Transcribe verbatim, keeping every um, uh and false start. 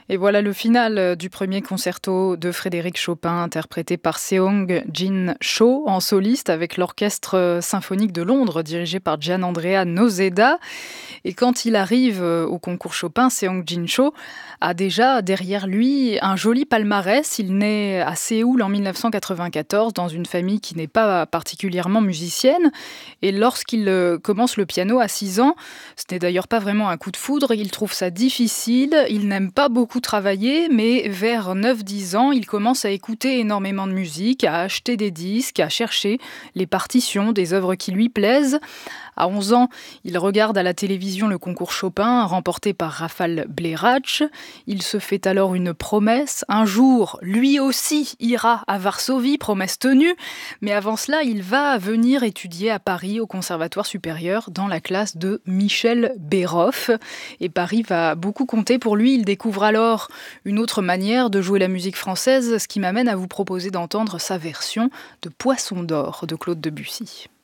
Et voilà le final euh, du premier concerto de Frédéric Chopin, interprété par Seong-Jin Cho en soliste avec l'Orchestre euh, symphonique de Londres, dirigé par Gianandrea Noseda. Et quand il arrive euh, au concours Chopin, Seong-Jin Cho a déjà derrière lui un joli palmarès. Il naît à Séoul en mille neuf cent quatre-vingt-quatorze dans une famille qui n'est pas particulièrement musicienne. Et lorsqu'il euh, commence le piano à six ans, ce n'est d'ailleurs pas vraiment un coup de foudre, il trouve ça difficile, il n'aime pas beaucoup travailler, mais vers neuf dix ans, il commence à écouter énormément de musique, à acheter des disques, à chercher les partitions des œuvres qui lui plaisent. À onze ans, il regarde à la télévision le concours Chopin, remporté par Rafał Bléracz. Il se fait alors une promesse. Un jour, lui aussi ira à Varsovie, promesse tenue. Mais avant cela, il va venir étudier à Paris, au Conservatoire supérieur, dans la classe de Michel Béroff. Et Paris va beaucoup compter pour lui. Il découvre alors une autre manière de jouer la musique française, ce qui m'amène à vous proposer d'entendre sa version de Poisson d'or de Claude Debussy.